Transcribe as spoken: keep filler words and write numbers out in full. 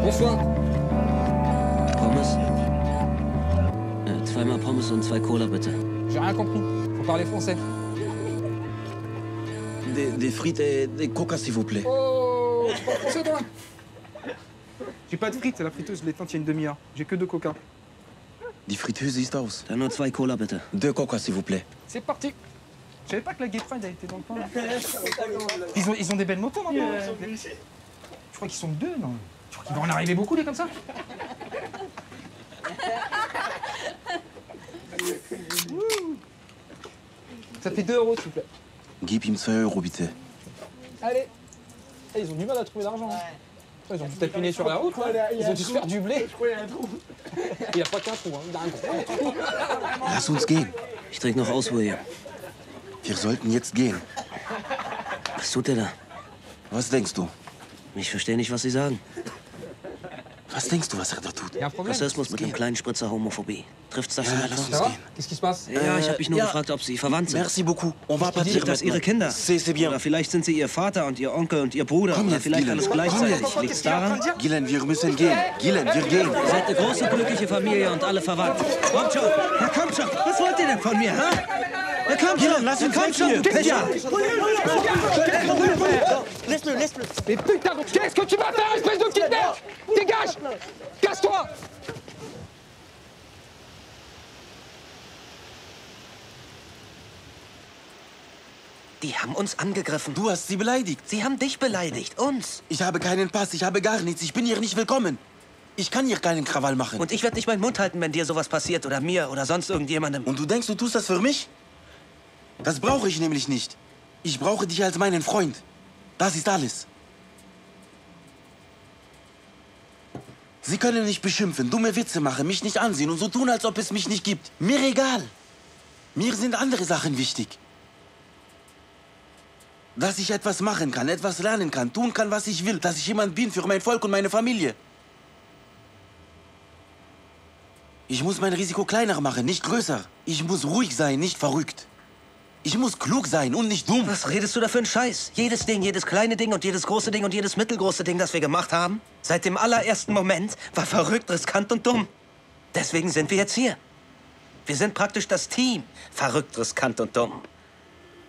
Bonsoir. Pommes? Äh, zweimal Pommes und zwei Cola, bitte. J'ai rien compris. Faut parler français. Des, des frites et des coca, s'il vous plaît. Oh, tu parles français, toi? J'ai pas de frites, la friteuse, je l'ai éteinte il y a une demi-heure. J'ai que deux coca. Die Fritteuse ist aus. Dann nur zwei Cola, bitte. Deux coca, s'il vous plaît. C'est parti. Je savais pas que la Gay Pride a été dans le coin. Ils ont, ils ont des belles motos maintenant. Je crois qu'ils sont deux, non? Tu crois qu'il va en arriver beaucoup, des comme ça? Ça fait deux euros, s'il vous plaît. Gib ihm zwei Euro, bitte. Allez. Eh, ils ont du mal à trouver l'argent. Hein. Ils ont dû tapiner sur la route, là. Ils ont dû se faire du blé. Il n'y a pas qu'un trou, hein. Il y a un gros trou. Lass uns gehen. Ich trinke noch aus, William. Wir sollten jetzt gehen. Was tut der da? Was denkst du? Ich verstehe nicht, was Sie sagen. Was denkst du, was er da tut? Il y a un problème. Rassismus mit einem kleinen Spritzer Homophobie. Trifft's das Ja, in lass etwa? uns Ça va? gehen. Qu'est-ce qui se passe? Ja, ich habe mich nur Ja. gefragt, ob Sie verwandt sind. Merci beaucoup. On va partir Sind das Ihre Kinder? C'est, c'est bien. Oder vielleicht sind Sie Ihr Vater und Ihr Onkel und Ihr Bruder. Komm Oder jetzt, vielleicht Dylan. alles gleichzeitig. Liegt's daran? Gillen, wir müssen gehen. Gillen, wir gehen. Ihr seid eine große, glückliche Familie und alle verwandt. Kommt schon! Ja, kommt schon! Was wollt ihr denn von mir, ha? Ja, kommt schon! lass Ja, uns kommt weg schon, hier. du Pisser! Mais putain, donc qu'est-ce que tu vas faire, espèce de kidnap? Dégage! Casse-toi! Die haben uns angegriffen. Du hast sie beleidigt. Sie haben dich beleidigt, uns. Ich habe keinen Pass, ich habe gar nichts. Ich bin hier nicht willkommen. Ich kann hier keinen Krawall machen. Und ich werde nicht meinen Mund halten, wenn dir sowas passiert oder mir oder sonst irgendjemandem. Und du denkst, du tust das für mich? Das brauche ich nämlich nicht. Ich brauche dich als meinen Freund. Das ist alles. Sie können mich beschimpfen, dumme Witze machen, mich nicht ansehen und so tun, als ob es mich nicht gibt. Mir egal. Mir sind andere Sachen wichtig. Dass ich etwas machen kann, etwas lernen kann, tun kann, was ich will. Dass ich jemand bin für mein Volk und meine Familie. Ich muss mein Risiko kleiner machen, nicht größer. Ich muss ruhig sein, nicht verrückt. Ich muss klug sein und nicht dumm. Was redest du da für einen Scheiß? Jedes Ding, jedes kleine Ding und jedes große Ding und jedes mittelgroße Ding, das wir gemacht haben, seit dem allerersten Moment, war verrückt, riskant und dumm. Deswegen sind wir jetzt hier. Wir sind praktisch das Team. Verrückt, riskant und dumm.